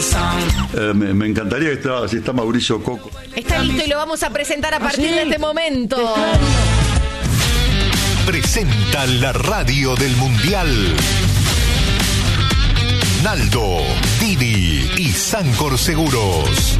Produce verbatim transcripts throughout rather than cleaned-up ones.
Eh, me, me encantaría que está, si está Mauricio Coco. Está listo y lo vamos a presentar a partir ¿Ah, sí? de este momento. Presenta la radio del Mundial. Naldo, Didi y Sancor Seguros.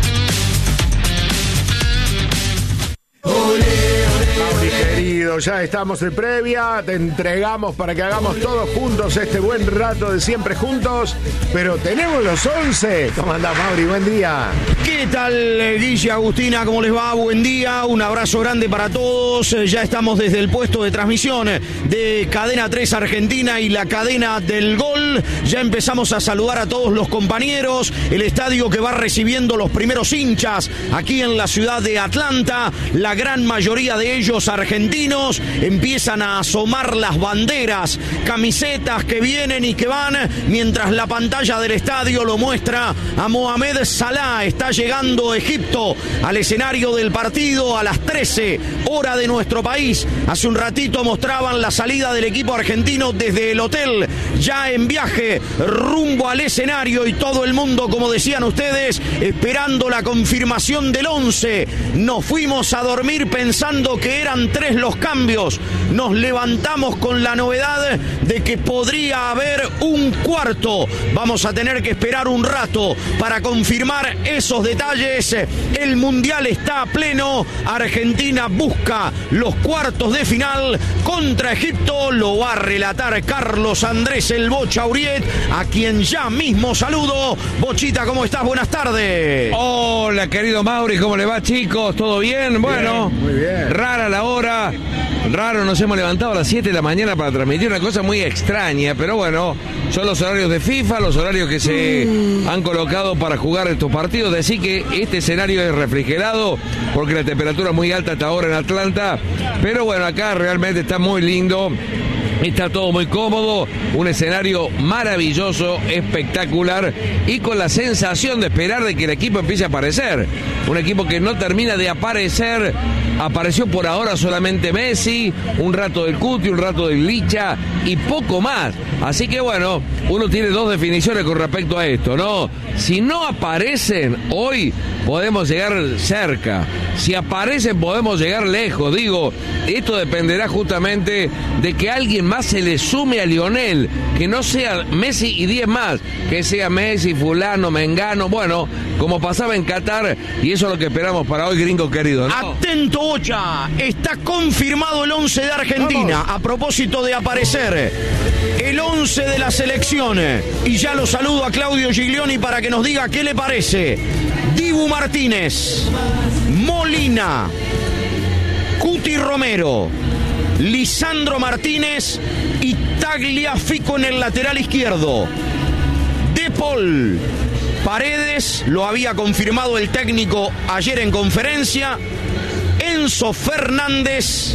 Mauri, querido, ya estamos de previa, te entregamos para que hagamos todos juntos este buen rato de siempre juntos, pero tenemos los once. ¿Cómo andás, Mauri? Buen día. ¿Qué tal, Guille, Agustina? ¿Cómo les va? Buen día, un abrazo grande para todos. Ya estamos desde el puesto de transmisión de Cadena tres Argentina y la cadena del gol. Ya empezamos a saludar a todos los compañeros. El estadio que va recibiendo los primeros hinchas aquí en la ciudad de Atlanta. La gran mayoría de ellos argentinos. Empiezan a asomar las banderas, camisetas que vienen y que van, mientras la pantalla del estadio lo muestra a Mohamed Salah. Está llegando Egipto al escenario del partido a las trece, hora de nuestro país. Hace un ratito mostraban la salida del equipo argentino desde el hotel, ya en viaje rumbo al escenario, y todo el mundo, como decían ustedes, esperando la confirmación del once. Nos fuimos a dormir pensando que eran tres los cambios. Nos levantamos con la novedad de que podría haber un cuarto. Vamos a tener que esperar un rato para confirmar esos detalles. El Mundial está a pleno. Argentina busca los cuartos de final contra Egipto. Lo va a relatar Carlos Andrés el Bocha Uriet, a quien ya mismo saludo. Bochita, ¿cómo estás? Buenas tardes. Hola, querido Mauri, ¿cómo le va, chicos? ¿Todo bien? Bueno, Bien, muy bien. Rara la hora. Raro, nos hemos levantado a las siete de la mañana para transmitir una cosa muy extraña, pero bueno, son los horarios de FIFA, los horarios que se mm. han colocado para jugar estos partidos. Decir que este escenario es refrigerado porque la temperatura es muy alta hasta ahora en Atlanta, pero bueno, acá realmente está muy lindo. Está todo muy cómodo, un escenario maravilloso, espectacular, y con la sensación de esperar de que el equipo empiece a aparecer. Un equipo que no termina de aparecer. Apareció por ahora solamente Messi, un rato del Cuti, un rato del Licha y poco más. Así que bueno, uno tiene dos definiciones con respecto a esto, ¿no? Si no aparecen hoy, podemos llegar cerca. Si aparecen, podemos llegar lejos. Digo, esto dependerá justamente de que alguien más se le sume a Lionel, que no sea Messi y diez más, que sea Messi, fulano, mengano, bueno, como pasaba en Qatar, y eso es lo que esperamos para hoy, gringo querido, ¿no? Atento, Bocha, está confirmado el once de Argentina. Vamos. A propósito de aparecer, el once de la selección, y ya lo saludo a Claudio Giglioni para que nos diga qué le parece. Dibu Martínez, Molina, Cuti Romero, Lisandro Martínez y Tagliafico en el lateral izquierdo. De Paul, Paredes, lo había confirmado el técnico ayer en conferencia. Enzo Fernández,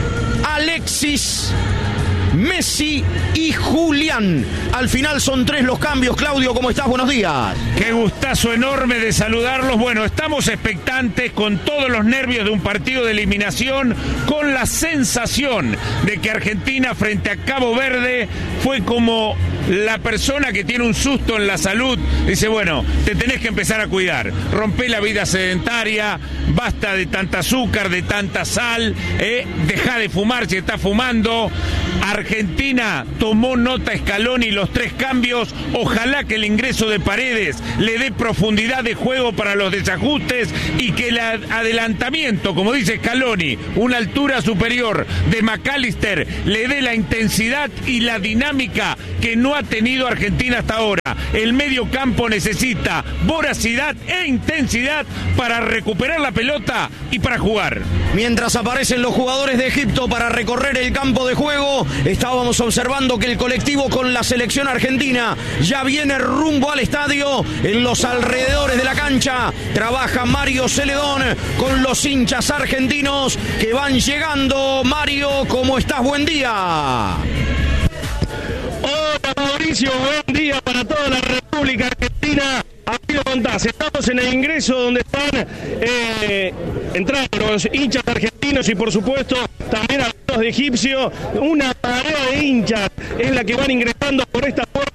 Alexis, Messi y Julián. Al final son tres los cambios. Claudio, ¿cómo estás? Buenos días. Qué gustazo enorme de saludarlos. Bueno, estamos expectantes, con todos los nervios de un partido de eliminación, con la sensación de que Argentina frente a Cabo Verde fue como la persona que tiene un susto en la salud. Dice, bueno, te tenés que empezar a cuidar. Rompé la vida sedentaria, basta de tanta azúcar, de tanta sal, eh, dejá de fumar si estás fumando. Argentina tomó nota Scaloni, los tres cambios. Ojalá que el ingreso de Paredes le dé profundidad de juego para los desajustes, y que el adelantamiento, como dice Scaloni, una altura superior de McAllister, le dé la intensidad y la dinámica que no ha tenido Argentina hasta ahora. El medio campo necesita voracidad e intensidad para recuperar la pelota y para jugar. Mientras aparecen los jugadores de Egipto para recorrer el campo de juego, estábamos observando que el colectivo con la selección argentina ya viene rumbo al estadio. En los alrededores de la cancha trabaja Mario Celedón con los hinchas argentinos que van llegando. Mario, ¿cómo estás? Buen día. Hola Mauricio, buen día para toda la República Argentina. Aquí lo contás, estamos en el ingreso donde están eh, entrando los hinchas argentinos y por supuesto también algunos de egipcio. Una marea de hinchas es la que van ingresando por esta puerta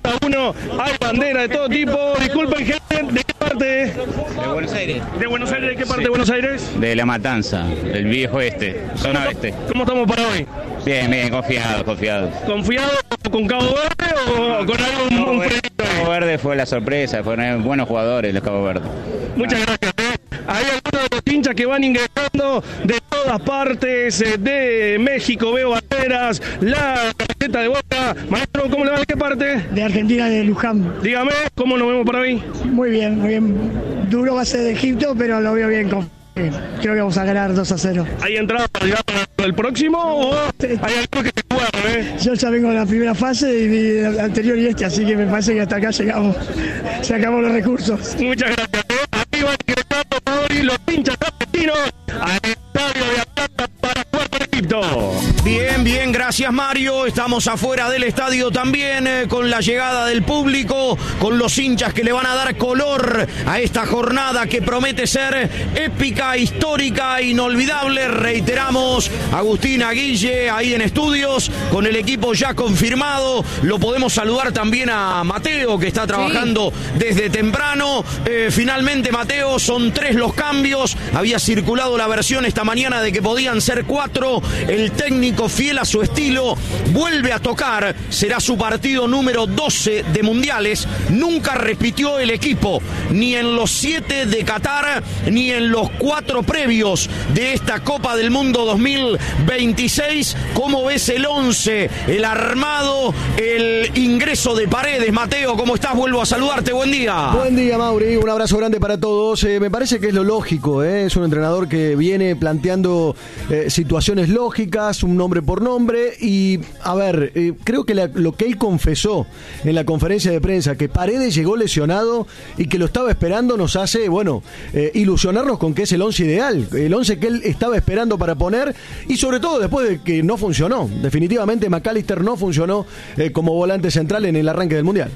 a uno, hay bandera de todo tipo. Disculpen, gente, ¿de qué parte? De Buenos Aires. ¿De Buenos Aires? ¿De qué parte Sí. de Buenos Aires? De La Matanza, del viejo este, zona oeste. ¿Cómo estamos para hoy? Bien, bien, confiados, confiados. ¿Confiado con Cabo Verde o con algo un, un fredito ahí? Cabo Verde fue la sorpresa, fueron buenos jugadores los Cabo Verde. Muchas gracias. ¿eh? Hay algunos de los hinchas que van ingresando de todas partes, eh, de México, veo banderas, la camiseta de Boca. Maestro, ¿cómo le va? ¿De qué parte? De Argentina, de Luján. Dígame, ¿cómo nos vemos para mí? Muy bien, muy bien. Duro va a ser de Egipto, pero lo veo bien. Con... Creo que vamos a ganar dos a cero. ¿Hay entrada para llegar para el próximo o hay algo que se juega, eh? Yo ya vengo de la primera fase y mi anterior y este, así que me parece que hasta acá llegamos. Se acabó los recursos. Muchas gracias. ¿eh? Aquí van ingresando Mauri, los hinchas argentinos al estadio de Atlanta para jugar con Egipto. Bien, bien, gracias Mario. Estamos afuera del estadio también, eh, con la llegada del público, con los hinchas que le van a dar color a esta jornada que promete ser épica, histórica, inolvidable. Reiteramos, Agustina Guille ahí en estudios, con el equipo ya confirmado. Lo podemos saludar también a Mateo, que está trabajando sí. desde temprano. Eh, finalmente, Mateo, son tres los cambios. Había circulado la versión esta mañana de que podían ser cuatro. El técnico, fiel a su estilo, vuelve a tocar. Será su partido número doce de mundiales. Nunca repitió el equipo, ni en los siete de Qatar, ni en los cuatro previos de esta Copa del Mundo dos mil veintiséis. ¿Cómo ves el once, el armado, el ingreso de Paredes? Mateo, ¿cómo estás? Vuelvo a saludarte. Buen día. Buen día, Mauri. Un abrazo grande para todos. Eh, me parece que es lo lógico, ¿eh? Es un entrenador que viene planteando eh, situaciones lógicas, un nombre por nombre. Y, a ver, eh, creo que la, lo que él confesó en la conferencia de prensa, que Paredes llegó lesionado y que lo estaba esperando, nos hace, bueno, eh, ilusionarnos con que es el once ideal, el once que él estaba esperando para poner, y sobre todo después de que no funcionó. Definitivamente McAllister no funcionó eh, como volante central en el arranque del Mundial.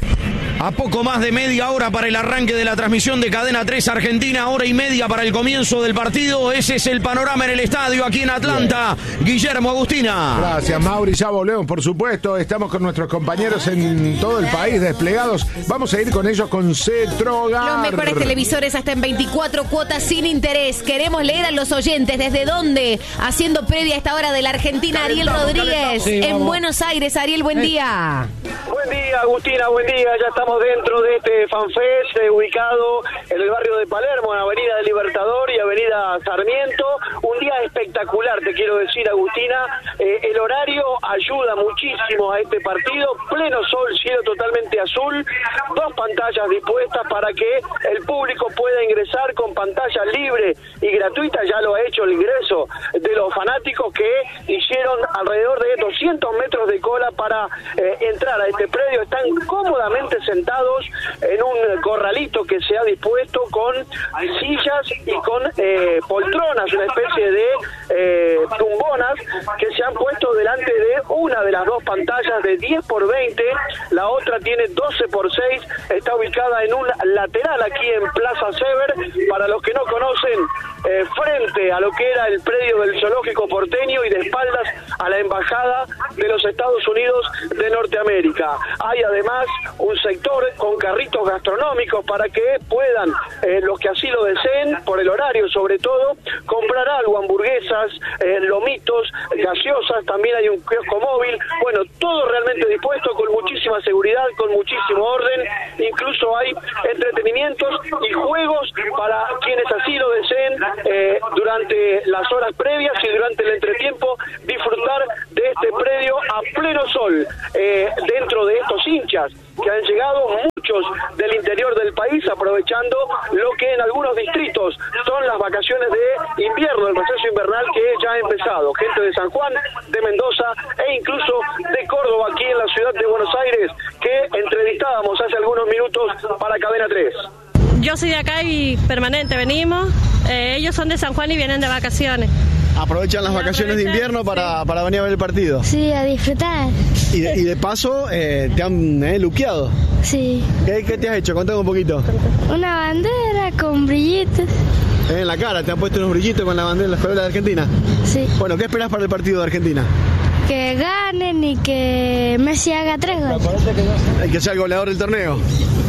A poco más de media hora para el arranque de la transmisión de Cadena tres Argentina, hora y media para el comienzo del partido. Ese es el panorama en el estadio aquí en Atlanta. Bien. Guillermo, Agustina. Gracias, Mauri. Ya volvemos, por supuesto. Estamos con nuestros compañeros en todo el país desplegados. Vamos a ir con ellos con Cetrogar. Los mejores televisores hasta en veinticuatro cuotas sin interés. Queremos leer a los oyentes. ¿Desde dónde? Haciendo previa a esta hora de la Argentina, Ariel Rodríguez. Sí, en Buenos Aires. Ariel, buen día. Buen día, Agustina, buen día. Ya estamos dentro de este FanFest eh, ubicado en el barrio de Palermo, en Avenida del Libertador y Avenida Sarmiento. Un día espectacular, te quiero decir, Agustina. Eh, el horario ayuda muchísimo a este partido. Pleno sol, cielo totalmente azul. Dos pantallas dispuestas para que el público pueda ingresar con pantalla libre y gratuita. Ya lo ha hecho el ingreso de los fanáticos que hicieron alrededor de doscientos metros de cola para eh, entrar a este predio. Están cómodamente sentados en un corralito que se ha dispuesto con sillas y con eh, poltronas, una especie de eh, tumbonas que se han puesto delante de una de las dos pantallas de diez por veinte, la otra tiene doce por seis, está ubicada en un lateral aquí en Plaza Sever, para los que no conocen, eh, frente a lo que era el predio del zoológico porteño y de espaldas a la embajada de los Estados Unidos de Norteamérica. Hay además un sector con carritos gastronómicos para que puedan, eh, los que así lo deseen, por el horario sobre todo, comprar algo, hamburguesas, eh, lomitos, gaseosas. También hay un kiosco móvil. Bueno, todo realmente dispuesto, con muchísima seguridad, con muchísimo orden. Incluso hay entretenimientos y juegos para quienes así lo deseen, eh, durante las horas previas y durante el entretiempo, disfrutar de este predio a pleno sol, eh, dentro de estos hinchas que han llegado, muchos del interior del país, aprovechando lo que en algunos distritos son las vacaciones de invierno, el receso invernal que ya ha empezado. Gente de San Juan, de Mendoza e incluso de Córdoba, aquí en la ciudad de Buenos Aires, que entrevistábamos hace algunos minutos para Cadena tres. Yo soy de acá y permanente venimos. Eh, ellos son de San Juan y vienen de vacaciones. ¿Aprovechan las vacaciones de invierno para, sí. para venir a ver el partido? Sí, a disfrutar. Y de, y de paso, eh, ¿te han eh, luqueado? Sí. ¿Qué, ¿Qué te has hecho? Contame un poquito. Una bandera con brillitos. En la cara, ¿te han puesto unos brillitos con la bandera de la escuela de Argentina? Sí. Bueno, ¿qué esperás para el partido de Argentina? que ganen y que Messi haga tres goles. Hay que ser el goleador del torneo.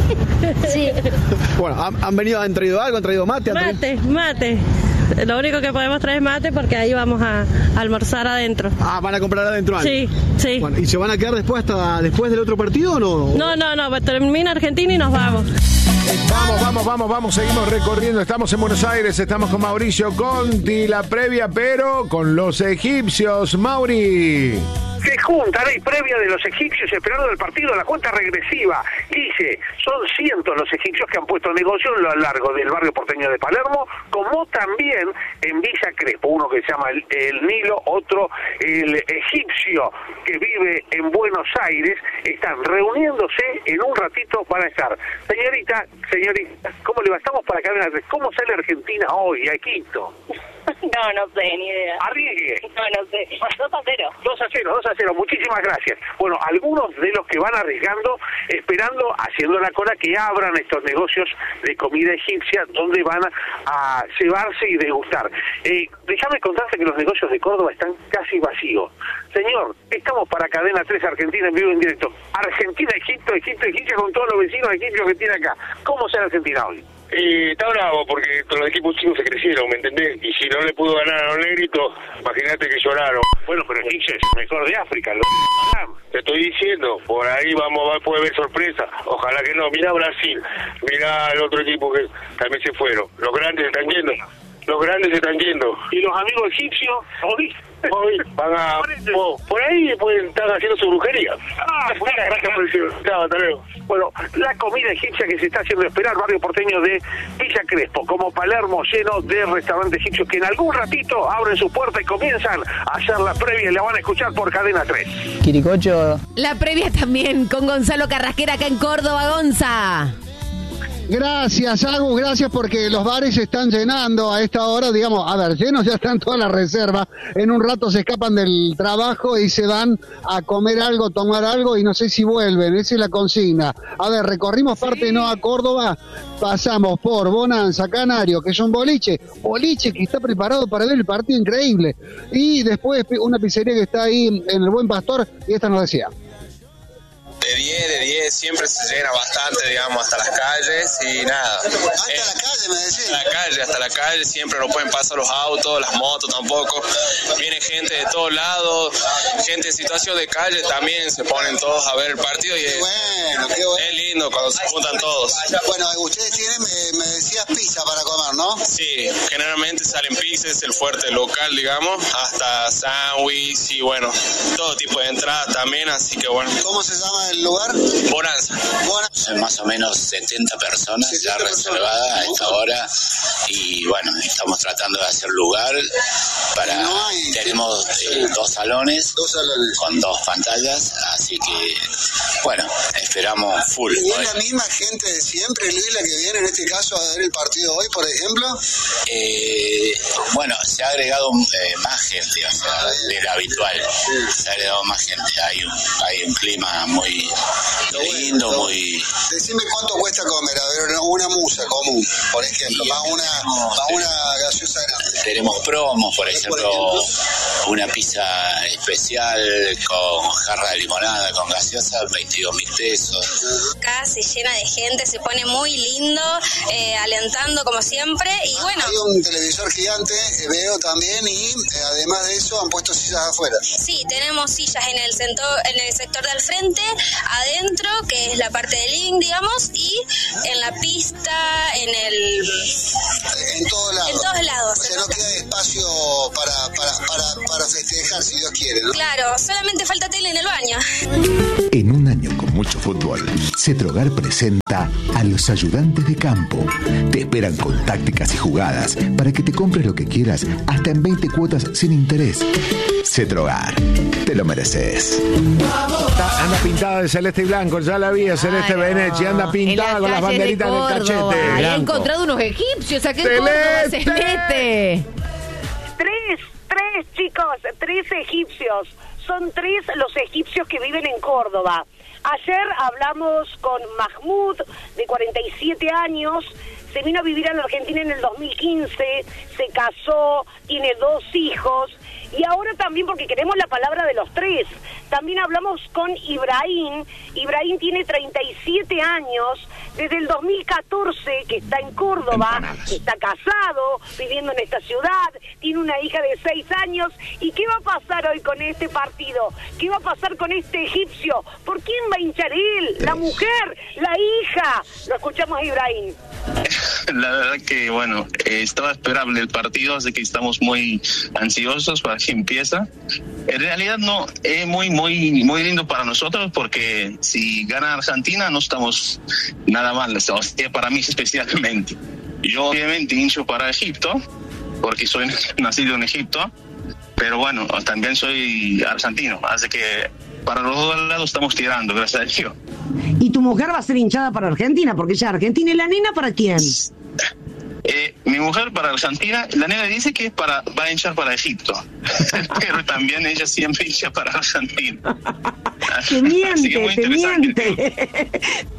Sí. Bueno, ¿han, han venido, han traído algo? ¿Han traído mate? ¿Han traído... Mate, mate. Lo único que podemos traer es mate porque ahí vamos a, a almorzar adentro. Ah, ¿van a comprar adentro algo? Sí, sí. Bueno, ¿y se van a quedar después hasta después del otro partido o no? No, no, no, termina Argentina y nos vamos. Vamos, vamos, vamos, vamos, seguimos recorriendo. Estamos en Buenos Aires, estamos con Mauricio Conti, la previa, pero con los egipcios. Mauri. Se juntan, hay previa de los egipcios esperando el partido, la cuenta regresiva. Dice, son cientos los egipcios que han puesto negocio a lo largo del barrio porteño de Palermo, como también en Villa Crespo, uno que se llama el, el Nilo, otro el egipcio que vive en Buenos Aires. Están reuniéndose, en un ratito van a estar. Señorita, señorita, ¿cómo le va? Estamos para cadena tres. ¿Cómo sale Argentina hoy a Quito? No, no sé, ni idea. Arriesgue. No, no sé. dos a cero. dos a cero, dos a cero. Muchísimas gracias. Bueno, algunos de los que van arriesgando, esperando, haciendo la cola que abran estos negocios de comida egipcia donde van a cebarse y degustar. Eh, déjame contarte que los negocios de Córdoba están casi vacíos. Señor, estamos para Cadena tres Argentina en vivo en directo. Argentina, Egipto, Egipto, Egipto con todos los vecinos egipcios que tiene acá. ¿Cómo será Argentina hoy? Eh, está bravo porque todos los equipos chicos se crecieron, ¿me entendés? Y si no le pudo ganar a los negritos, imagínate que lloraron. Bueno, pero Egipcio es el mejor de África, lo... Te estoy diciendo, por ahí vamos, va, puede haber sorpresa. Ojalá que no. Mirá Brasil, mirá el otro equipo que también se fueron. Los grandes se están yendo. Los grandes se están yendo. ¿Y los amigos egipcios? ¿Hoy? Hoy van a... Por, por ahí pueden estar haciendo su brujería. Ah, muchas gracias por decirlo. Chao, hasta luego. Bueno, la comida egipcia que se está haciendo esperar, barrio porteño de Villa Crespo, como Palermo, lleno de restaurantes egipcios que en algún ratito abren su puerta y comienzan a hacer la previa y la van a escuchar por Cadena tres. Quiricocho. La previa también con Gonzalo Carrasquera acá en Córdoba, Gonza. Gracias, Agus, gracias porque los bares se están llenando a esta hora, digamos, a ver, llenos ya están todas las reservas, en un rato se escapan del trabajo y se van a comer algo, tomar algo y no sé si vuelven, esa es la consigna. A ver, recorrimos parte de Nueva Córdoba, pasamos por Bonanza, Canario, que es un boliche, boliche que está preparado para ver el partido increíble, y después una pizzería que está ahí en el Buen Pastor, y esta nos decía. De diez, de diez, siempre se llena bastante, digamos, hasta las calles y nada. ¿Hasta eh, la calle, me decís? Hasta la calle, hasta la calle, siempre no pueden pasar los autos, las motos tampoco. Viene gente de todos lados, gente en situación de calle también, se ponen todos a ver el partido y qué es, bueno, qué bueno. Es lindo cuando se juntan todos. Bueno, ustedes tienen, me, me decías, pizza para comer, ¿no? Sí, generalmente salen pizzas, es el fuerte local, digamos, hasta sándwich y bueno, todo tipo de entradas también, así que bueno. ¿Cómo se llama el lugar? Bonanza. Bonanza. Son más o menos setenta personas setenta ya reservadas a esta hora y bueno, estamos tratando de hacer lugar para... No hay... Tenemos eh, dos salones, dos salones con dos pantallas, así que bueno, esperamos full. ¿Y es la misma gente de siempre, Luis, la que viene en este caso a ver el partido hoy, por ejemplo? Eh, bueno, se ha agregado eh, más gente, o sea, de lo habitual. Sí. Se ha agregado más gente. Hay un, hay un clima muy lindo, muy... Decime cuánto cuesta comer, a ver, una musa común, por ejemplo, más una, más una gaseosa grande. Tenemos promos, por ejemplo, por ejemplo, una pizza especial con jarra de limonada, con gaseosa, veintidós mil pesos. Acá se llena de gente, se pone muy lindo, eh, alentando como siempre, y bueno... Hay un televisor gigante, eh, veo también, y eh, además de eso han puesto sillas afuera. Sí, tenemos sillas en el, centro, en el sector del frente, adentro, que es la parte del living, digamos, y en la pista, en el... En todos lados. En todos lados. O sea, no queda espacio para, para, para, para festejar, si Dios quiere, ¿no? Claro, solamente falta tele en el baño. En un año con mucho fútbol, Cetrogar presenta a los ayudantes de campo. Te esperan con tácticas y jugadas para que te compres lo que quieras hasta en veinte cuotas sin interés. Cetrogar, te lo mereces. Anda pintada de celeste y blanco, ya la vi, Celeste Ay, Benechi, anda pintada la con las banderitas de en el cachete. Había encontrado unos egipcios aquí en Córdoba, Celeste. Tres, tres chicos, tres egipcios. Son tres los egipcios que viven en Córdoba. Ayer hablamos con Mahmoud, de cuarenta y siete años, se vino a vivir a la Argentina en el dos mil quince, se casó, tiene dos hijos, y ahora también, porque queremos la palabra de los tres, también hablamos con Ibrahim. Ibrahim tiene treinta y siete años, desde el dos mil catorce que está en Córdoba, está casado, viviendo en esta ciudad, tiene una hija de seis años. ¿Y qué va a pasar hoy con este partido? ¿Qué va a pasar con este egipcio? ¿Por quién va a hinchar él? ¿La mujer? ¿La hija? Lo escuchamos a Ibrahim. La verdad que, bueno, eh, estaba esperable el partido, así que estamos muy ansiosos para que empiece. En realidad no, es muy, muy, muy lindo para nosotros, porque si gana Argentina no estamos nada mal, o sea, para mí especialmente. Yo obviamente hincho para Egipto, porque soy nacido en Egipto, pero bueno, también soy argentino, así que para los dos lados estamos tirando, gracias a Dios. ¿Y tu mujer va a ser hinchada para Argentina? Porque ella es Argentina. ¿Y la nena para quién? Eh, mi mujer para Argentina, la nena dice que para, va a hinchar para Egipto, pero también ella siempre hincha para Argentina. Te miente, te miente.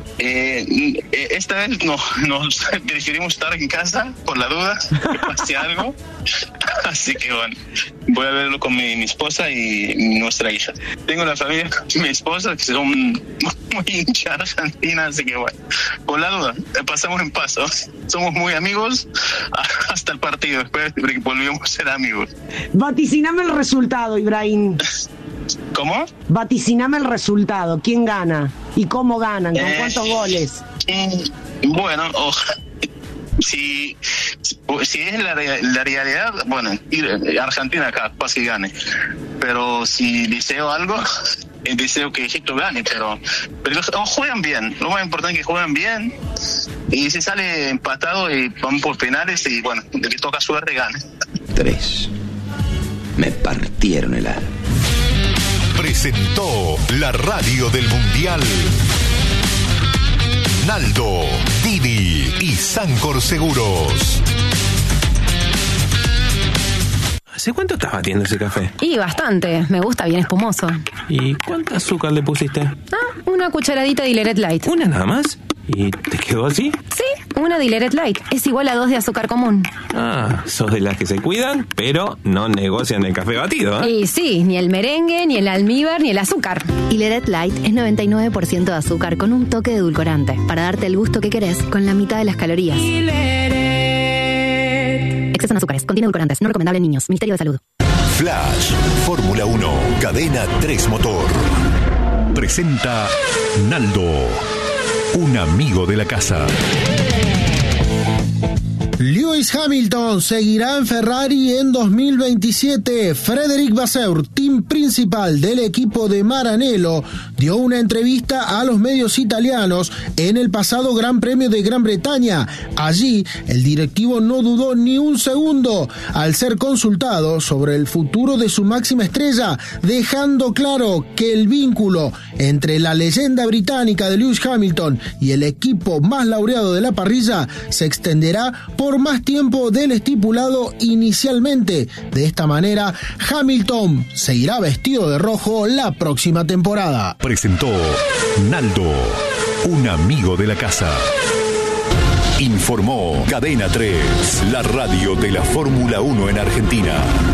Eh, esta vez no, nos preferimos estar en casa por la duda que pase algo, así que bueno, voy a verlo con mi, mi esposa y nuestra hija. Tengo una familia, mi esposa, que son muy hinchas argentinas, así que bueno, por la duda, pasamos en paso. Somos muy amigos hasta el partido, después volvimos a ser amigos. Vaticiname el resultado, Ibrahim. ¿Cómo? Vaticiname el resultado. ¿Quién gana? ¿Y cómo ganan? ¿Con eh, cuántos goles? Bueno, ojalá. Si, si es la, la realidad, bueno, Argentina capaz que gane. Pero si deseo algo, deseo que Egipto gane. Pero, pero juegan bien. Lo más importante es que juegan bien. Y si sale empatado y van por penales, y bueno, el que toca suerte gane. Tres. Me partieron el alma. Presentó la radio del Mundial Naldo, Didi y Sancor Seguros. ¿Hace cuánto estás batiendo ese café? Y bastante, me gusta bien espumoso. ¿Y cuánto azúcar le pusiste? Ah, una cucharadita de Dileret Light. ¿Una nada más? ¿Y te quedó así? Sí, una Dileret Light. Es igual a dos de azúcar común. Ah, sos de las que se cuidan, pero no negocian el café batido, ¿eh? Y sí, ni el merengue, ni el almíbar, ni el azúcar. Dileret Light es noventa y nueve por ciento de azúcar con un toque de edulcorante, para darte el gusto que querés con la mitad de las calorías. Exceso en azúcares, contiene edulcorantes, no recomendable en niños. Ministerio de Salud. Flash, Fórmula uno, Cadena tres Motor. Presenta Naldo, un amigo de la casa. Lewis Hamilton seguirá en Ferrari en dos mil veintisiete. Frédéric Vasseur, team principal del equipo de Maranello, dio una entrevista a los medios italianos en el pasado Gran Premio de Gran Bretaña. Allí, el directivo no dudó ni un segundo al ser consultado sobre el futuro de su máxima estrella, dejando claro que el vínculo entre la leyenda británica de Lewis Hamilton y el equipo más laureado de la parrilla se extenderá por más tiempo del estipulado inicialmente. De esta manera, Hamilton seguirá vestido de rojo la próxima temporada. Presentó Naldo, un amigo de la casa. Informó Cadena tres, la radio de la Fórmula uno en Argentina.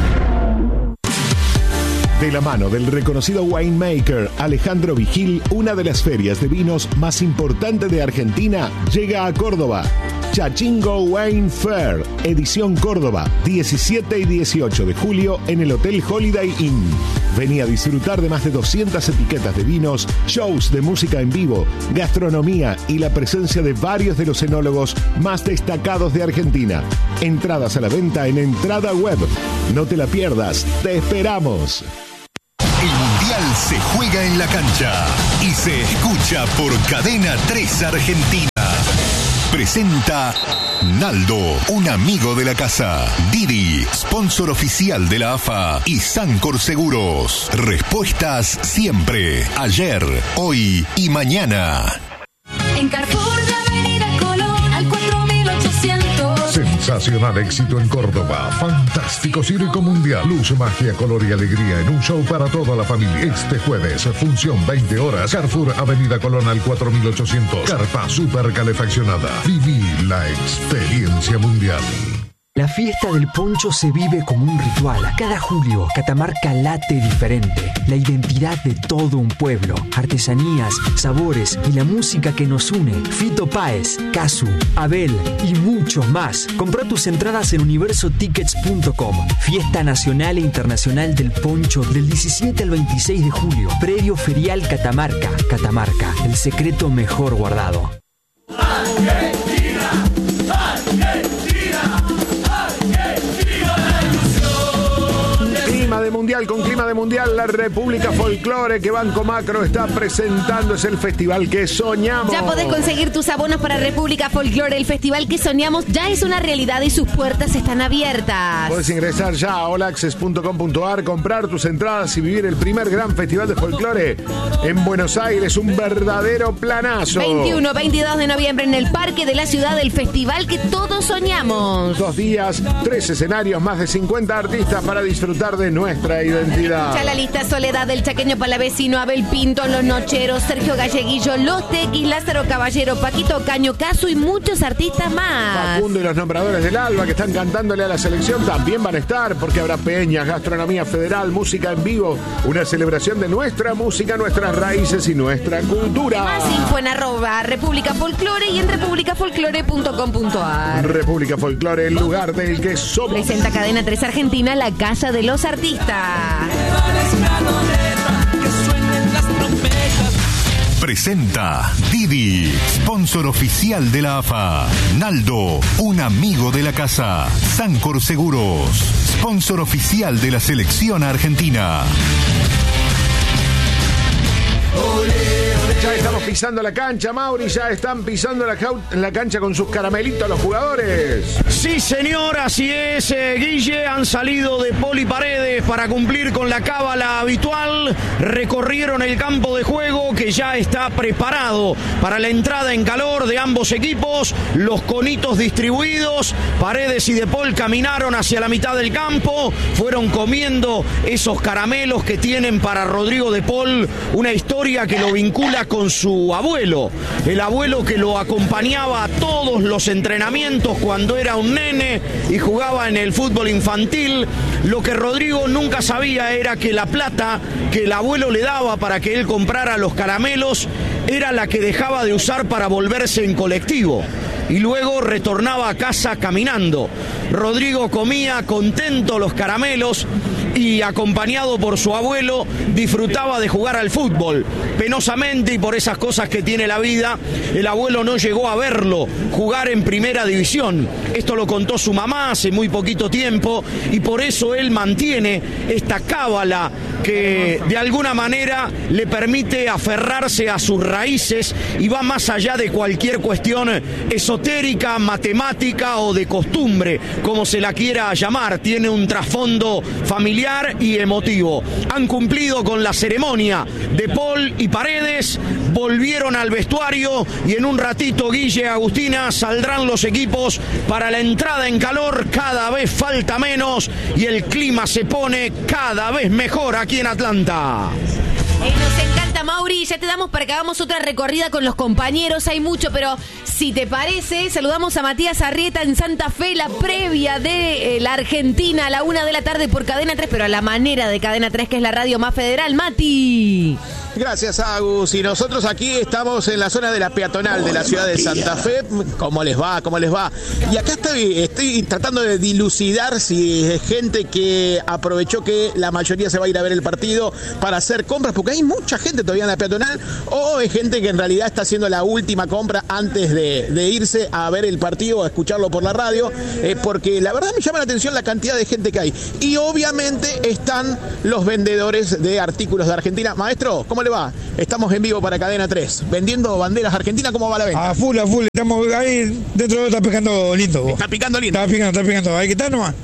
De la mano del reconocido winemaker Alejandro Vigil, una de las ferias de vinos más importantes de Argentina llega a Córdoba. Chachingo Wine Fair, edición Córdoba, diecisiete y dieciocho de julio en el Hotel Holiday Inn. Vení a disfrutar de más de doscientas etiquetas de vinos, shows de música en vivo, gastronomía y la presencia de varios de los enólogos más destacados de Argentina. Entradas a la venta en Entrada Web. No te la pierdas, te esperamos. El Mundial se juega en la cancha y se escucha por Cadena tres Argentina. Presenta Naldo, un amigo de la casa. Didi, sponsor oficial de la A F A. Y Sancor Seguros. Respuestas siempre. Ayer, hoy y mañana. En Carrefour de Avenida Colón al cuatro mil ochocientos. Sensacional éxito en Córdoba. Fantástico Circo Mundial. Luz, magia, color y alegría en un show para toda la familia. Este jueves, función veinte horas. Carrefour, Avenida Colón al cuatro mil ochocientos. Carpa super calefaccionada. Viví la experiencia mundial. La fiesta del poncho se vive como un ritual. Cada julio, Catamarca late diferente. La identidad de todo un pueblo. Artesanías, sabores y la música que nos une. Fito Páez, Casu, Abel y muchos más. Compra tus entradas en universo tickets punto com. Fiesta nacional e internacional del poncho del diecisiete al veintiséis de julio. Predio Ferial Catamarca. Catamarca, el secreto mejor guardado. Argentina, Argentina. Clima de mundial con clima de mundial, la República Folclore que Banco Macro está presentando, es el festival que soñamos. Ya podés conseguir tus abonos para República Folclore, el festival que soñamos ya es una realidad y sus puertas están abiertas. Podés ingresar ya a all access punto com punto a r, comprar tus entradas y vivir el primer gran festival de folclore en Buenos Aires, un verdadero planazo. veintiuno, veintidós de noviembre en el Parque de la Ciudad, el festival que todos soñamos. Dos días, tres escenarios, más de cincuenta artistas para disfrutar de nuestra identidad. Ya la lista: Soledad, del Chaqueño Palavecino, Abel Pinto, Los Nocheros, Sergio Galleguillo, Los Tequis, Lázaro Caballero, Paquito Caño, Casu y muchos artistas más. Facundo y los nombradores del Alba que están cantándole a la selección también van a estar, porque habrá peñas, gastronomía federal, música en vivo, una celebración de nuestra música, nuestras raíces y nuestra cultura. Más info en arroba República Folclore y en república folclore punto com punto a r. República Folclore, el lugar del que somos. Presenta Cadena tres Argentina, la casa de los artistas. Presenta Didi, sponsor oficial de la A F A. Naldo, un amigo de la casa. Sancor Seguros, sponsor oficial de la selección argentina. Ya estamos pisando la cancha, Mauri, ya están pisando la, la cancha con sus caramelitos los jugadores. Sí, señor, así es, eh, Guille, han salido de Poli Paredes para cumplir con la cábala habitual, recorrieron el campo de juego que ya está preparado para la entrada en calor de ambos equipos, los conitos distribuidos, Paredes y De Paul caminaron hacia la mitad del campo, fueron comiendo esos caramelos que tienen para Rodrigo De Paul una historia que lo vincula con su abuelo, el abuelo que lo acompañaba a todos los entrenamientos cuando era un nene y jugaba en el fútbol infantil. Lo que Rodrigo nunca sabía era que la plata que el abuelo le daba para que él comprara los caramelos era la que dejaba de usar para volverse en colectivo y luego retornaba a casa caminando. Rodrigo comía contento los caramelos y, acompañado por su abuelo, disfrutaba de jugar al fútbol. Penosamente, y por esas cosas que tiene la vida, el abuelo no llegó a verlo jugar en primera división. Esto lo contó su mamá hace muy poquito tiempo y por eso él mantiene esta cábala que de alguna manera le permite aferrarse a sus raíces y va más allá de cualquier cuestión esotérica, matemática o de costumbre, como se la quiera llamar. Tiene un trasfondo familiar y emotivo. Han cumplido con la ceremonia. De Paul y Paredes volvieron al vestuario y en un ratito, Guille, Agustina, saldrán los equipos para la entrada en calor. Cada vez falta menos y el clima se pone cada vez mejor aquí en Atlanta. Eh, nos encanta, Mauri. Ya te damos para que hagamos otra recorrida con los compañeros. Hay mucho, pero si te parece, saludamos a Matías Arrieta en Santa Fe, la previa de eh, la Argentina a la una de la tarde por Cadena tres, pero a la manera de Cadena tres, que es la radio más federal. Mati. Gracias, Agus. Y nosotros aquí estamos en la zona de la peatonal de la ciudad de Santa Fe. ¿Cómo les va? ¿Cómo les va? Y acá estoy, estoy tratando de dilucidar si es gente que aprovechó que la mayoría se va a ir a ver el partido para hacer compras, porque hay mucha gente todavía en la peatonal, o es gente que en realidad está haciendo la última compra antes de, de irse a ver el partido, a escucharlo por la radio, eh, porque la verdad me llama la atención la cantidad de gente que hay. Y obviamente están los vendedores de artículos de Argentina. Maestro, ¿cómo le va? Estamos en vivo para Cadena tres, vendiendo banderas argentinas. ¿Cómo va la venta? A full, a full. Estamos ahí dentro de está picando lindo. Está picando lindo. Está picando, está picando. Hay que estar nomás.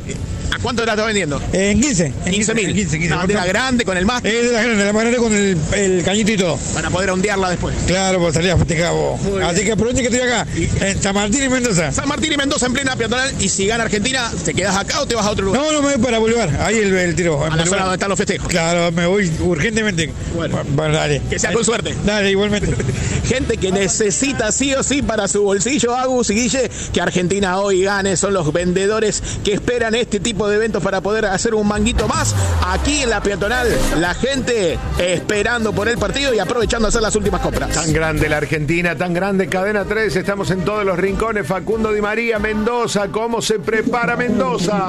¿A cuánto la estás vendiendo? En quince. quince mil. quince, quince. Una bandera grande con el mástil. Es de la grande, la más grande con el, el cañito y todo. Para poder ondearla después. Claro, pues salir a festejar vos. Así que aprovechen que estoy acá, en San Martín y Mendoza. San Martín y Mendoza en plena peatonal. Y si gana Argentina, ¿te quedás acá o te vas a otro lugar? No, no me voy para Bolívar. Ahí el, el tiro. A la zona donde están los festejos. Claro, me voy urgentemente. Bueno, bueno dale. Que sea con suerte. Dale, igualmente. Gente que necesita sí o sí para su bolsillo, Agus y Guille, que Argentina hoy gane. Son los vendedores que esperan este tipo de eventos para poder hacer un manguito más. Aquí en la peatonal, la gente esperando por el partido y aprovechando a hacer las últimas compras. Tan grande la Argentina, tan grande Cadena tres. Estamos en todos los rincones. Facundo Di María, Mendoza. ¿Cómo se prepara Mendoza?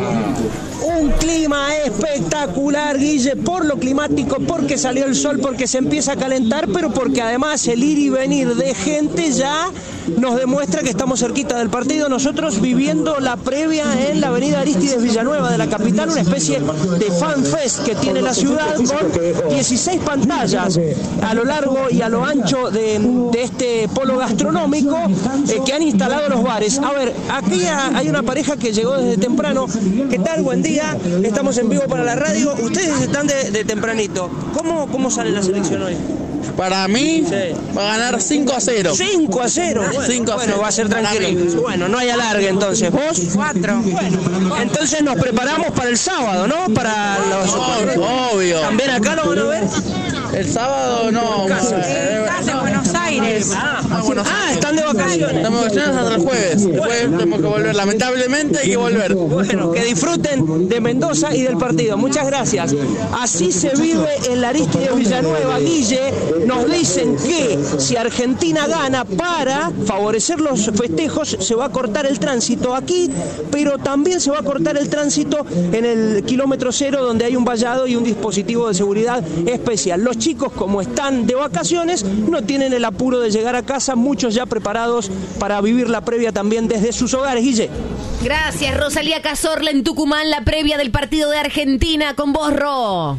Un clima espectacular, Guille, por lo climático, porque salió el sol, porque se empieza a calentar, pero porque además el ir y venir de gente ya nos demuestra que estamos cerquita del partido. Nosotros viviendo la previa en la avenida Arístides Villanueva de la capital, una especie de fan fest que tiene la ciudad con dieciséis pantallas a lo largo y a lo ancho de, de este polo gastronómico eh, que han instalado los bares. A ver, aquí hay una pareja que llegó desde temprano. ¿Qué tal? Buen día. Estamos en vivo para la radio. Ustedes están de, de tempranito. ¿Cómo, cómo sale la selección hoy? Para mí, sí. Va a ganar cinco a cero. cinco a cero. Bueno, cinco a cero. Bueno, va a ser tranquilo. Bueno, no hay alargue entonces. ¿Vos? cuatro. Bueno, entonces nos preparamos para el sábado, ¿no? Para los... Oh, obvio. ¿También acá lo van a ver? El sábado no. Estás en Buenos Aires. Ah, ah, Buenos Aires. Ah, están de vacaciones. Estamos de vacaciones hasta el jueves. El jueves tenemos que volver. Lamentablemente hay que volver. Bueno, que disfruten de Mendoza y del partido. Muchas gracias. Así se vive en la Arístides Villanueva, Guille. Nos dicen que si Argentina gana, para favorecer los festejos se va a cortar el tránsito aquí, pero también se va a cortar el tránsito en el kilómetro cero, donde hay un vallado y un dispositivo de seguridad especial. Los chicos, como están de vacaciones, no tienen el apuro de llegar a casa, muchos ya preparados para vivir la previa también desde sus hogares. Guille. Gracias, Rosalía Cazorla en Tucumán, la previa del partido de Argentina con vos, Ro.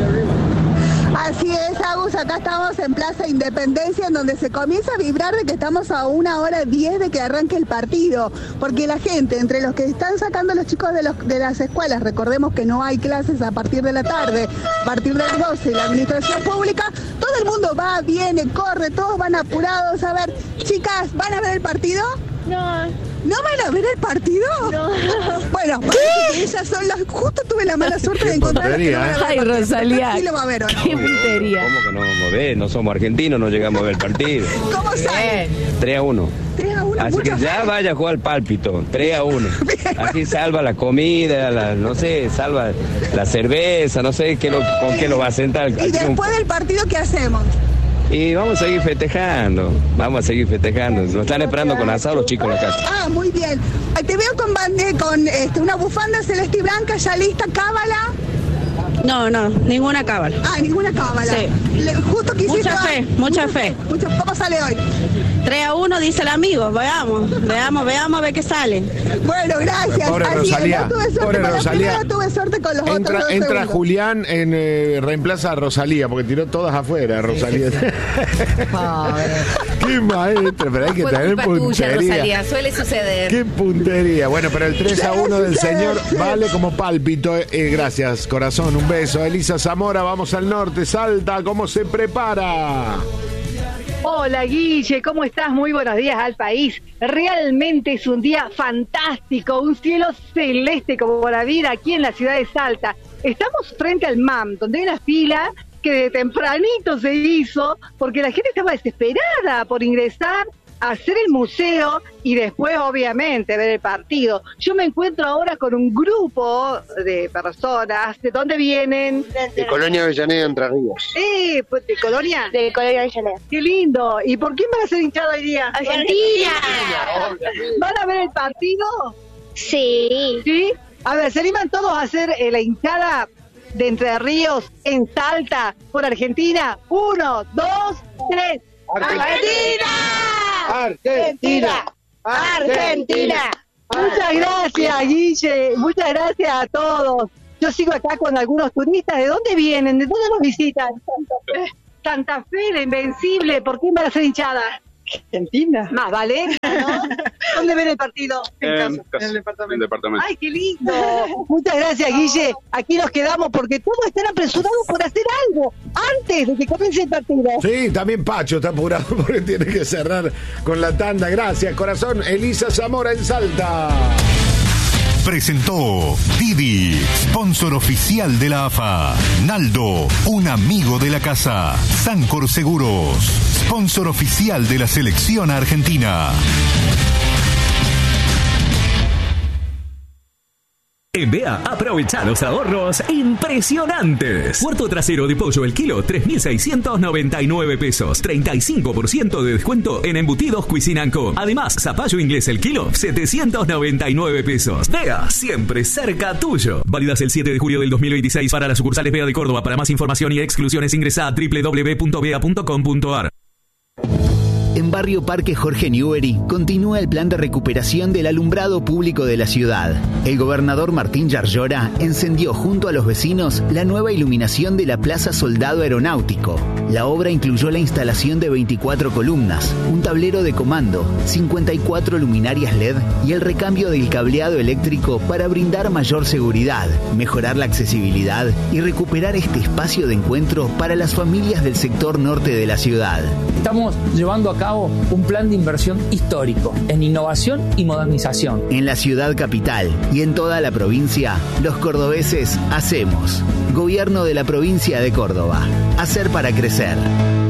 Así es, Agus, acá estamos en Plaza Independencia, en donde se comienza a vibrar de que estamos a una hora diez de que arranque el partido, porque la gente, entre los que están sacando a los chicos de, los, de las escuelas, recordemos que no hay clases a partir de la tarde, a partir de las doce, la administración pública, todo el mundo va, viene, corre, todos van apurados. A ver, chicas, ¿van a ver el partido? No. ¿No van a ver el partido? No. Bueno, ¿qué? Ellas son las... Justo tuve la mala suerte de encontrar a que no van a ver. Ay, Rosalía. Sí lo va a ver, ¿o no? Qué puntería. ¿Cómo que no vamos a ver? No somos argentinos, no llegamos a ver el partido. ¿Cómo sale? tres a uno. tres a uno. Así que ya fe. Vaya a jugar al pálpito. tres a uno. Así salva la comida, la, no sé, salva la cerveza, no sé qué lo, con qué lo va a sentar. Y después del partido, ¿qué hacemos? Y vamos a seguir festejando, vamos a seguir festejando. Nos están esperando con asado los chicos en la casa. Ah, muy bien. Te veo con, bande, con este, una bufanda celeste y blanca ya lista, cábala. No, no, ninguna cábala. Ah, ninguna cábala. Sí. Le, justo quisiste... Mucha fe, mucha, mucha fe. Mucha, ¿cómo sale hoy? tres a uno dice el amigo, veamos, veamos, veamos a ver qué sale. Bueno, gracias. Pobre Así Rosalía, es, no tuve suerte pobre con Rosalía. La primera, tuve suerte con los entra, otros dos entra segundos. Julián en eh, reemplaza a Rosalía, porque tiró todas afuera, Rosalía. Qué maestra, pero hay que Fue tener culpa puntería. tuya, Rosalía, suele suceder. Qué puntería. Bueno, pero el tres a uno del señor vale como pálpito. Eh, gracias, corazón. Un beso. Elisa Zamora, vamos al norte. Salta, ¿cómo se prepara? Hola Guille, ¿cómo estás? Muy buenos días al país. Realmente es un día fantástico, un cielo celeste como la vida aquí en la ciudad de Salta. Estamos frente al M A M, donde hay una fila que de tempranito se hizo, porque la gente estaba desesperada por ingresar a hacer el museo y después obviamente ver el partido. Yo me encuentro ahora con un grupo de personas. ¿De dónde vienen? De Colonia Avellaneda, Entre Ríos. Eh, ¿de Colonia? De Colonia Avellaneda. Qué lindo. ¿Y por quién van a ser hinchados hoy día? Argentina. ¿Van a ver el partido? Sí. ¿Sí? A ver, ¿se animan todos a hacer eh, la hinchada de Entre Ríos en Salta por Argentina? Uno, dos, tres. ¡Argentina! ¡Argentina! ¡Argentina! Muchas gracias, Guille. Muchas gracias a todos. Yo sigo acá con algunos turistas. ¿De dónde vienen? ¿De dónde nos visitan? Santa Fe, Santa Fe, la Invencible. ¿Por quién van a ser hinchada? Argentina. Más vale. ¿Dónde ven el partido? En, en, casa, en el departamento. En el departamento. ¡Ay, qué lindo! Muchas gracias, Guille. Aquí nos quedamos porque todos están apresurados por hacer algo antes de que comience el partido. Sí, también Pacho está apurado porque tiene que cerrar con la tanda. Gracias, corazón. Elisa Zamora en Salta. Presentó Didi, sponsor oficial de la A F A. Naldo, un amigo de la casa. Sancor Seguros, sponsor oficial de la selección argentina. En B A, aprovecha los ahorros impresionantes. Puerto trasero de pollo el kilo, tres mil seiscientos noventa y nueve pesos. treinta y cinco por ciento de descuento en embutidos Cuisine and Co. Además, zapallo inglés el kilo, setecientos noventa y nueve pesos. B A, siempre cerca tuyo. Válidas el siete de julio del dos mil veintiséis para las sucursales B A de Córdoba. Para más información y exclusiones ingresa a doble u doble u doble u punto b a punto com punto a r. En Barrio Parque Jorge Newbery continúa el plan de recuperación del alumbrado público de la ciudad. El gobernador Martín Yarlora encendió junto a los vecinos la nueva iluminación de la Plaza Soldado Aeronáutico. La obra incluyó la instalación de veinticuatro columnas, un tablero de comando, cincuenta y cuatro luminarias L E D y el recambio del cableado eléctrico para brindar mayor seguridad, mejorar la accesibilidad y recuperar este espacio de encuentro para las familias del sector norte de la ciudad. Estamos llevando a cabo un plan de inversión histórico en innovación y modernización. En la ciudad capital y en toda la provincia, los cordobeses hacemos. Gobierno de la provincia de Córdoba. Hacer para crecer.